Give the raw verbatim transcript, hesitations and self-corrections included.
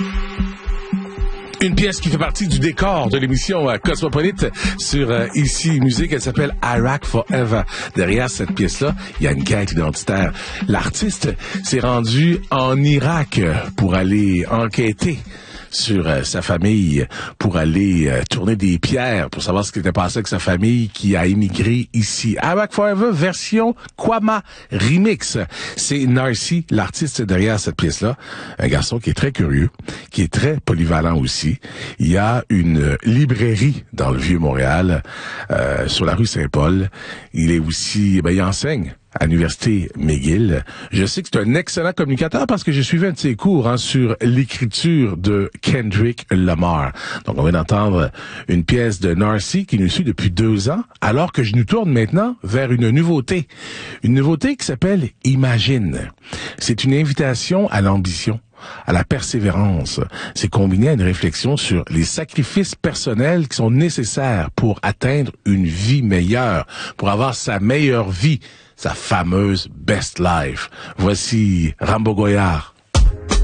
Une pièce qui fait partie du décor de l'émission euh, Cosmopolite sur euh, Ici Musique. Elle s'appelle Iraq Forever. Derrière cette pièce-là, il y a une quête identitaire. L'artiste s'est rendu en Irak pour aller enquêter sur euh, sa famille, pour aller euh, tourner des pierres, pour savoir ce qui était passé avec sa famille qui a émigré ici. Iraq Forever, version Kwama Remix. C'est Narcy, l'artiste derrière cette pièce-là. Un garçon qui est très curieux, qui est très polyvalent aussi. Il y a une librairie dans le Vieux-Montréal, euh, sur la rue Saint-Paul. Il est aussi, ben, il enseigne à l'université McGill. Je sais que c'est un excellent communicateur parce que j'ai suivi un de ses cours hein, sur l'écriture de Kendrick Lamar. Donc, on vient d'entendre une pièce de Narcy qui nous suit depuis deux ans, alors que je nous tourne maintenant vers une nouveauté. Une nouveauté qui s'appelle Imagine. C'est une invitation à l'ambition, à la persévérance. C'est combiné à une réflexion sur les sacrifices personnels qui sont nécessaires pour atteindre une vie meilleure, pour avoir sa meilleure vie, sa fameuse best life. Voici Rambo Goyard.